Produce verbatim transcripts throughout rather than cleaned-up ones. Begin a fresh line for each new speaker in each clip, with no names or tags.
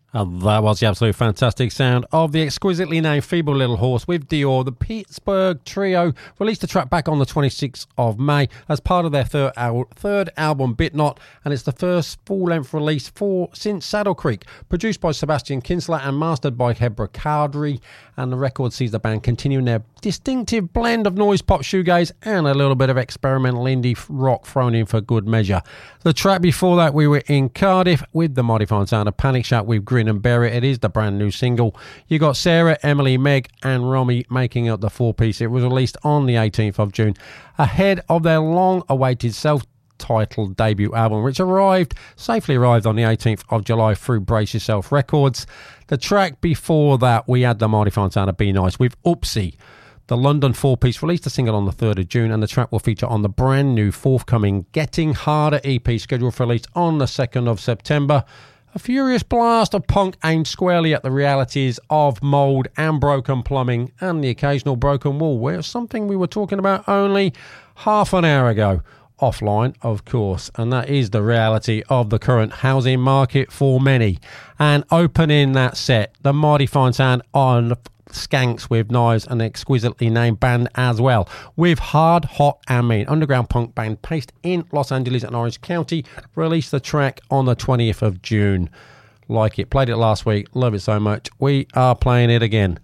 And that was the absolute fantastic sound of the exquisitely named Feeble Little Horse with Dior. The Pittsburgh Trio released the track back on the twenty-sixth of May as part of their third, al- third album, Bit Not, and it's the first full-length release for since Saddle Creek. Produced by Sebastian Kinsler and mastered by Hebra Kadri, and the record sees the band continuing their distinctive blend of noise pop, shoegaze, and a little bit of experimental indie rock thrown in for good measure. The track before that, we were in Cardiff with the mighty fine sound of Panic Shop with Grin and Bear It. It is the brand new single. You got Sarah, Emily, Meg and Romy making up the four piece. It was released on the eighteenth of June ahead of their long awaited self-titled debut album, which arrived safely arrived on the eighteenth of July through Brace Yourself Records. The track before that, we had the mighty fine sound of Be Nice with Oopsie. The London four-piece released a single on the third of June, and the track will feature on the brand new forthcoming Getting Harder E P, scheduled for release on the second of September. A furious blast of punk aimed squarely at the realities of mould and broken plumbing and the occasional broken wall, where it's something we were talking about only half an hour ago. Offline, of course, and that is the reality of the current housing market for many. And opening that set, the mighty fine sound on Skanks with Knives, an exquisitely named band as well, with Hard, Hot and Mean, underground punk band based in Los Angeles and Orange County, released the track on the twentieth of June. Like it, played it last week, love it so much, we are playing it again.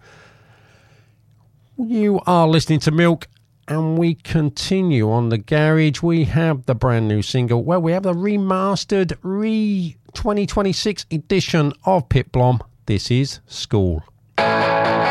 You are listening to Milk, and we continue on the garage. We have the brand new single, well, we have the remastered re twenty twenty-six edition of Pit Blom. This is School.